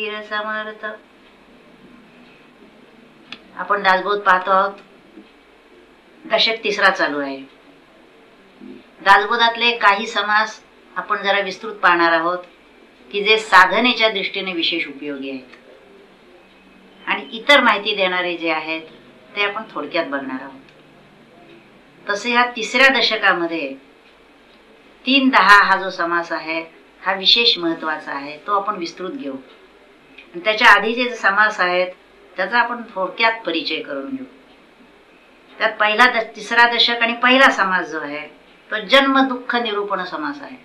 समर्थ. आपण दासबोध पाहतो आहोत. दशक तिसरा चालू आहे. दासबोधातले काही समास आपण जरा विस्तृत पाहणार आहोत की जे साधनेच्या दृष्टीने विशेष उपयोगी आहेत, आणि इतर माहिती देणारे जे आहेत ते आपण थोडक्यात बघणार आहोत. तसे ह्या तिसऱ्या दशकामध्ये 3-10 हा जो समास आहे हा विशेष महत्वाचा आहे, तो आपण विस्तृत घेऊ. त्याच्या आधीचे जे समास आहेत त्याचा आपण थोडक्यात परिचय करून घेऊ. त्यात पहिला तिसरा दशक आणि पहिला समास जो आहे तो जन्म दुःख निरूपण समास आहे.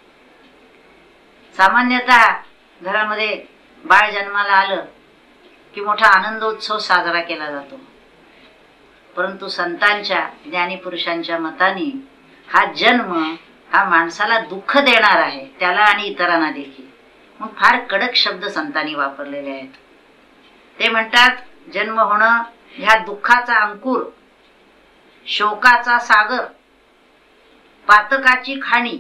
सामान्यतः घरामध्ये बाळ जन्माला आलं की मोठा आनंदोत्सव साजरा केला जातो, परंतु संतांच्या ज्ञानी पुरुषांच्या मताने हा जन्म हा माणसाला दुःख देणार आहे, त्याला आणि इतरांना देखील. मग फार कडक शब्द संतांनी वापरलेले आहेत. ते म्हणतात जन्म होणं ह्या दुःखाचा अंकुर, शोकाचा सागर, पातकाची खाणी,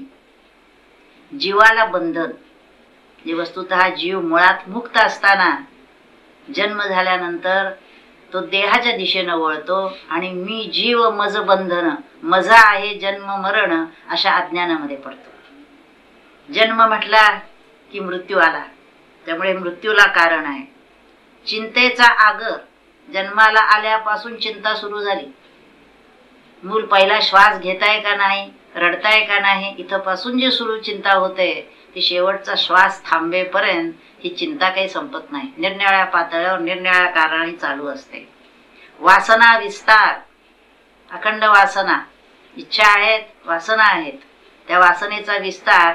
जीवाला बंधन. जे वस्तुतः जीव मुळात मुक्त असताना जन्म झाल्यानंतर तो देहाच्या दिशेनं वळतो आणि मी जीव मज बंधन, मजा आहे जन्म मरण अशा अज्ञानामध्ये पडतो. जन्म म्हटला की मृत्यू आला, त्यामुळे मृत्यूला कारण आहे. चिंतेचा आगर, जन्माला आल्यापासून चिंता सुरू झाली. मूल पहिला श्वास घेताय का नाही, रडताय का नाही, इथपासून जे सुरू चिंता होते ती शेवटचा श्वास थांबेपर्यंत ही चिंता काही संपत नाही. निरनिराळ्या पातळ्यावर निरनिराळ्या कारणाने चालू असते. वासना विस्तार, अखंड वासना, इच्छा आहेत, वासना आहेत. त्या वासनेचा विस्तार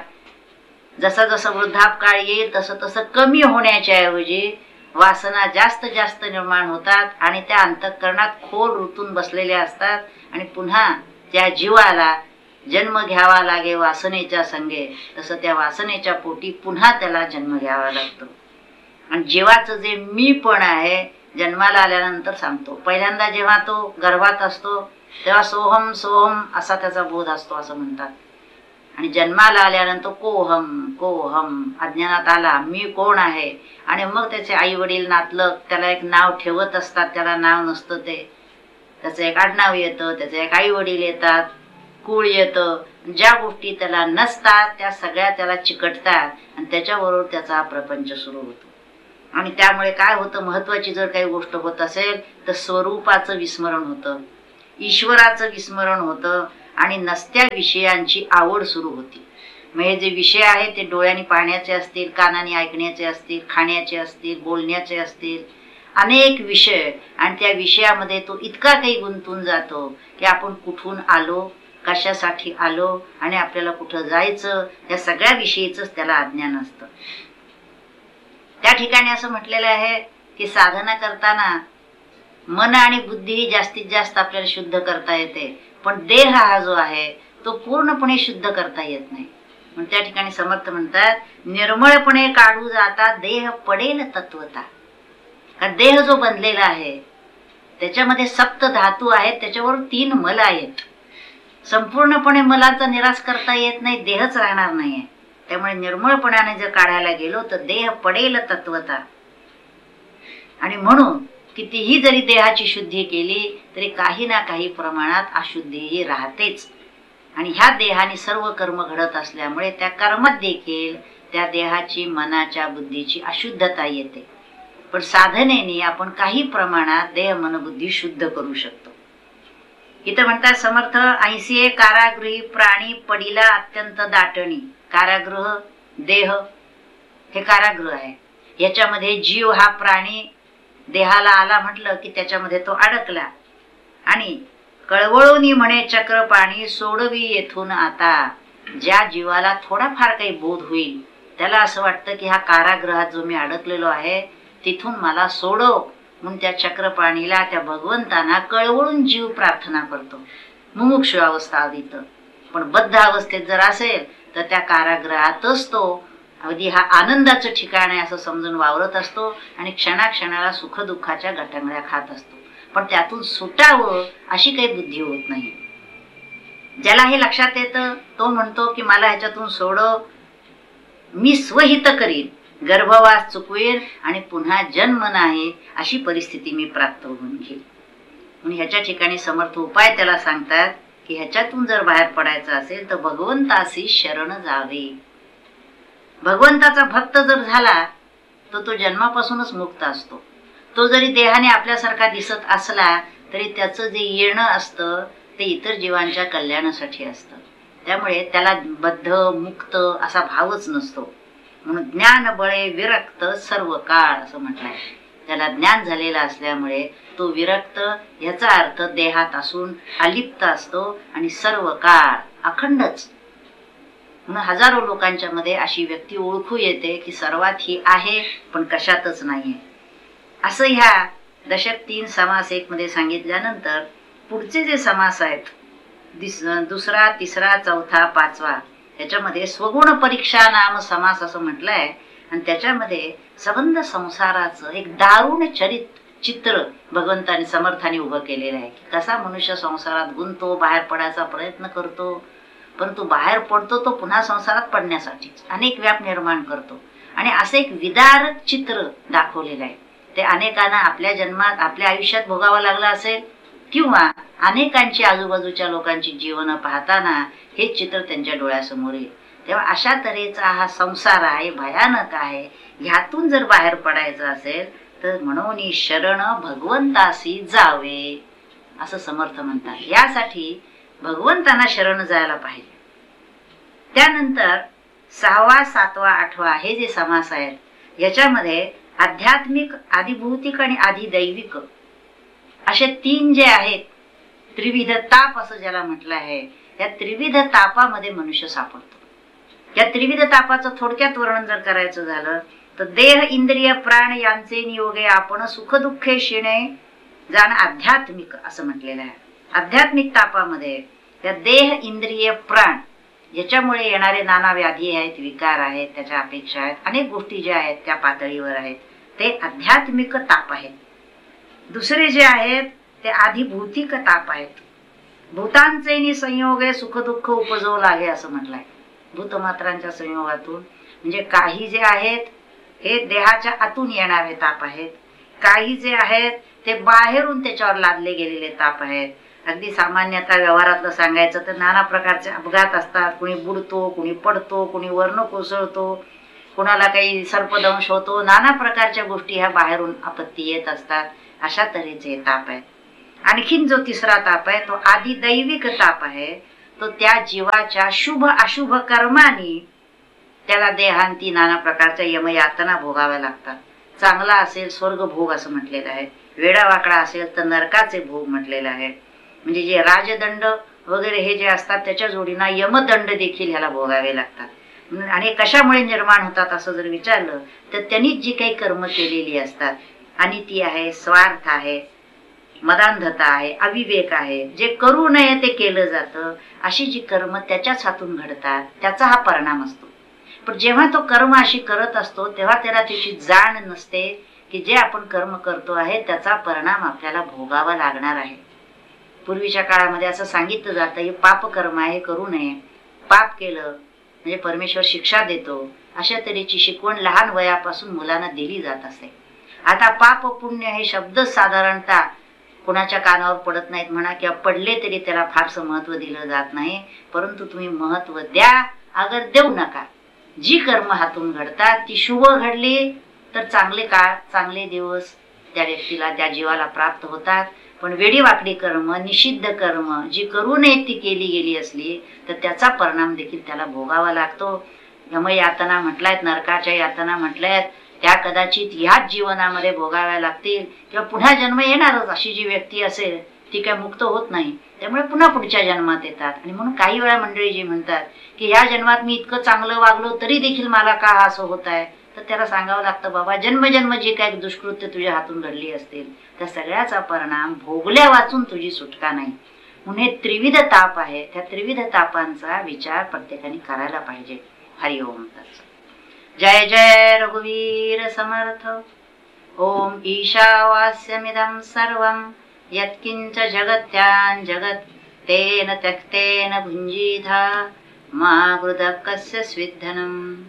जसा जसा वृद्धापकाळ येईल तसं तसं कमी होण्याच्या ऐवजी वासना जास्त जास्त निर्माण होतात आणि त्या अंतःकरणात खोल रुतून बसलेल्या असतात. आणि पुन्हा त्या जीवाला जन्म घ्यावा लागे वासनेच्या संगे, तसं त्या वासनेच्या पोटी पुन्हा त्याला जन्म घ्यावा लागतो. आणि जीवाचं जे मी पण आहे जन्माला आल्यानंतर सांगतो. पहिल्यांदा जेव्हा तो गर्भात असतो तेव्हा सोहम सोहम असा त्याचा बोध असतो असं म्हणतात. आणि जन्माला आल्यानंतर कोहम कोहम अज्ञानात आला मी कोण आहे. आणि मग त्याचे आई वडील नातलग त्याला एक नाव ठेवत असतात, त्याला नाव नसतं, ते त्याचं एक आडनाव येतं, त्याचे एक आई वडील येतात, कुळ येतं. ज्या गोष्टी त्याला नसतात त्या सगळ्या त्याला चिकटतात आणि त्याच्याबरोबर त्याचा प्रपंच सुरू होतो. आणि त्यामुळे काय होतं, महत्वाची जर काही गोष्ट होत असेल तर स्वरूपाचं विस्मरण होतं, ईश्वराचं विस्मरण होतं आणि नसत्या विषयांची आवड सुरू होती. मग हे जे विषय आहेत ते डोळ्यांनी पाहण्याचे असतील, कानाने ऐकण्याचे असतील, खाण्याचे असतील, बोलण्याचे असतील, अनेक विषय. आणि त्या विषयामध्ये तो इतका काही गुंतून जातो की आपण कुठून आलो, कशासाठी आलो आणि आपल्याला कुठं जायचं या सगळ्या विषयीच त्याला अज्ञान असतं. त्या ठिकाणी असं म्हटलेलं आहे की साधना करताना मन आणि बुद्धी ही जास्तीत जास्त आपल्याला शुद्ध करता येते, पण देह हा जो आहे तो पूर्णपणे शुद्ध करता येत नाही. पण त्या ठिकाणी समर्थ म्हणतात निर्मळपणे काढू जाता देह पडेल तत्वता. कारण देह जो बनलेला आहे त्याच्यामध्ये सप्त धातू आहेत, त्याच्यावर 3 मल आहेत. संपूर्णपणे मलाचा निराश करता येत नाही, देहच राहणार नाहीये. त्यामुळे निर्मळपणाने जर काढायला गेलो तर देह पडेल तत्वता. आणि म्हणून कितीही जरी देहाची शुद्धी केली तरी काही ना काही प्रमाणात अशुद्धीही राहतेच. आणि ह्या देहाने सर्व कर्म घडत असल्यामुळे त्या कर्मात देखील त्या देहाची, मनाच्या, बुद्धीची अशुद्धता येते. पण साधनेने आपण काही प्रमाणात देह मन बुद्धी शुद्ध करू शकतो. इथं म्हणतात समर्थ 80 कारागृही प्राणी पडिला अत्यंत दाटणी. कारागृह देह हे कारागृह आहे. याच्यामध्ये जीव हा प्राणी देहाला आला म्हटलं की त्याच्यामध्ये तो अडकला. आणि कळवळूनी म्हणे चक्र पाणी सोडवी येथून आता. ज्या जीवाला थोडाफार काही बोध होईल त्याला असं वाटतं की ह्या कारागृहात जो मी अडकलेलो आहे तिथून मला सोडव, म्हणून त्या चक्रपाणीला, त्या भगवंतांना कळवळून जीव प्रार्थना करतो. मुमुक्षु अवस्था आधीत. पण बद्ध अवस्थेत जर असेल तर त्या कारागृहातच तो अगदी हा आनंदाचं ठिकाण आहे असं समजून वावरत असतो आणि क्षणाक्षणाला सुखदुःखाच्या गटांगळ्या खात असतो. पण त्यातून सुटावं अशी काही बुद्धी होत नाही. ज्याला हे लक्षात येतं तो म्हणतो की मला ह्याच्यातून सोडव, मी स्वहित करीन. गर्भवास चुकवेल आणि पुन्हा जन्म नाही अशी परिस्थिती मी प्राप्त होऊन घेईल. म्हणून ह्याच्या ठिकाणी समर्थ उपाय त्याला सांगतात की ह्याच्यातून जर बाहेर पडायचं असेल तर भगवंतासी शरण जावे. भगवंताचा भक्त जर झाला तर तो जन्मापासूनच मुक्त असतो. तो जरी देहाने आपल्यासारखा दिसत असला तरी त्याचं जे येणं असतं ते इतर जीवांच्या कल्याणासाठी असतं. त्यामुळे त्याला बद्ध मुक्त असा भावच नसतो. म्हणून ज्ञान बळे विरक्त सर्व काळ असं म्हटलंय. त्याला ज्ञान झालेलं असल्यामुळे तो विरक्त याचा अर्थ देहात असून अलिप्त असतो आणि सर्व काळ अखंडच. म्हणून हजारो लोकांच्या मध्ये अशी व्यक्ती ओळखू येते की सर्वात ही आहे पण कशातच नाहीये. असं ह्या दशक 3 समास 1 मध्ये सांगितल्यानंतर पुढचे जे समास आहेत दुसरा, तिसरा, चौथा, पाचवा त्याच्यामध्ये स्वगुण परीक्षा नाम समास असं म्हटलंय. आणि त्याच्यामध्ये संबंध संसाराचं एक दारुण चित्र भगवंताने समर्थाने उभं केलेलं आहे की कसा मनुष्य संसारात गुंतो, बाहेर पडायचा प्रयत्न करतो, परंतु बाहेर पडतो तो पुन्हा संसारात पडण्यासाठीच अनेक व्याप निर्माण करतो. आणि असं एक विदारक चित्र दाखवलेलं आहे. ते अनेकांना आपल्या जन्मात आपल्या आयुष्यात भोगावं लागलं असेल किंवा अनेकांची आजूबाजूच्या लोकांची जीवन पाहताना हे चित्र त्यांच्या डोळ्यासमोर येईल. तेव्हा अशा तऱ्हेचा हा संसार आहे, भयानक आहे. ह्यातून जर बाहेर पडायचं असेल तर म्हणून शरण भगवंतासी जावे असं समर्थ म्हणतात. यासाठी भगवंतांना शरण जायला पाहिजे. त्यानंतर 6वा, 7वा, 8वा हे जे समास आहेत याच्यामध्ये आध्यात्मिक, आधिभौतिक आणि आधिदैविक असे 3 जे आहेत, त्रिविध ताप असं ज्याला म्हटलं आहे, या त्रिविध तापामध्ये मनुष्य सापडतो. या त्रिविध तापाचं थोडक्यात वर्णन जर करायचं झालं तर देह, इंद्रिय, प्राण यांचे नियोगे आपण सुख दुःखे शिणे जाण आध्यात्मिक असं म्हटलेलं आहे. आध्यात्मिक तापामध्ये त्या देह, इंद्रिय, प्राण याच्यामुळे येणारे नाना व्याधी आहेत, विकार आहेत, त्याच्या अपेक्षा आहेत, अनेक गोष्टी ज्या आहेत त्या पातळीवर आहेत, ते आध्यात्मिक ताप आहेत. दुसरे जे आहेत ते आधिभौतिक ताप आहेत. भूतांचे संयोगे सुख दुःख उपजवू लागे असं म्हटलंय. भूतमात्रांच्या संयोगातून म्हणजे काही जे आहेत हे देहाच्या आतून येणारे ताप आहेत, काही जे आहेत ते बाहेरून त्याच्यावर लादले गेलेले ताप आहेत. अगदी सामान्यतः व्यवहारातलं सांगायचं तर नाना प्रकारचे अपघात असतात. कुणी बुडतो, कुणी पडतो, कुणी वर्ण कोसळतो, कुणाला काही सर्पदंश होतो, नाना प्रकारच्या गोष्टी ह्या बाहेरून आपत्ती येत असतात. अशा तऱ्हेचे ताप आहेत. आणखीन जो तिसरा ताप आहे तो आधिदैविक ताप आहे. तो त्या जीवाच्या शुभ अशुभ कर्मानी त्याला देहांती नाना प्रकारच्या यमयातना भोगाव्या लागतात. चांगला असेल स्वर्ग भोग असं म्हटलेलं आहे, वेडावाकडा असेल तर नरकाचे भोग म्हटलेलं आहे. म्हणजे जे राजदंड वगैरे हे जे असतात त्याच्या जोडीना यमदंड देखील ह्याला भोगावे लागतात. आणि कशामुळे निर्माण होतात असं जर विचारलं तर त्यांनीच जी काही कर्म केलेली असतात, आणि ती आहे स्वार्थ आहे, मदांधता आहे, अविवेक आहे, जे करू नये ते केलं जातं, अशी जी कर्म त्याच्याच हातून घडतात त्याचा हा परिणाम असतो. पण जेव्हा तो कर्म अशी करत असतो तेव्हा त्याला त्याची जाण नसते की जे आपण कर्म करतो आहे त्याचा परिणाम आपल्याला भोगावा लागणार आहे. पूर्वीच्या काळामध्ये असं सांगितलं जातं हे पाप कर्म आहे, करू नये, पाप केलं म्हणजे परमेश्वर शिक्षा देतो, अशा तऱ्हेची शिकवण लहान वयापासून मुलांना दिली जात असे. आता पाप पुण्य हे शब्द साधारणतः कोणाच्या कानावर पडत नाहीत म्हणा, किंवा पडले तरी त्याला फारसं महत्व दिलं जात नाही. परंतु तुम्ही महत्व द्या अगर देऊ नका. जी कर्म हातून घडतात ती शुभ घडली तर चांगले काळ, चांगले दिवस त्या व्यक्तीला, त्या जीवाला प्राप्त होतात. पण वेडीवाकडी कर्म, निषिद्ध कर्म जी करू नये ती केली गेली असली तर त्याचा परिणाम देखील त्याला भोगावा लागतो. यमयातना म्हटल्यात, नरकाच्या यातना म्हटल्यात, त्या कदाचित ह्याच जीवनामध्ये भोगाव्या लागतील किंवा पुन्हा जन्म येणारच. अशी जी व्यक्ती असेल ती काय मुक्त होत नाही, त्यामुळे पुन्हा पुढच्या जन्मात येतात. आणि म्हणून काही वेळा मंडळी जी म्हणतात की ह्या जन्मात मी इतकं चांगलं वागलो तरी देखील मला का असं होत आहे, तर त्याला सांगावं लागतं बाबा जन्मजन्म जी काही दुष्कृत्य तुझ्या हातून घडली असतील त्या सगळ्याचा परिणाम भोगल्या वाचून तुझी सुटका नाही. म्हणून हे त्रिविध ताप आहे, त्या त्रिविध तापांचा विचार प्रत्येकाने करायला पाहिजे. हरिओम तत्सत. जय जय रघुवीर समर्थ. ओम ईशावास्यमिदं सर्वं यत्किंच जगत्यां जगत् तेन त्यक्तेन भुञ्जीथा मा कृतः कस्य स्विद्धनम्.